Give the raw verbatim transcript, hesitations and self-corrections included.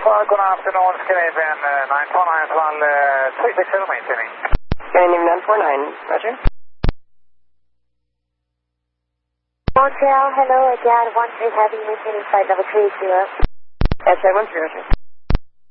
Well, good afternoon, Scandinavian uh, nine four nine one uh, three six zero maintaining. Scandinavian nine four nine, roger. Montreal, hello, again, one three heavy, maintaining flight level three zero. S I one three, roger.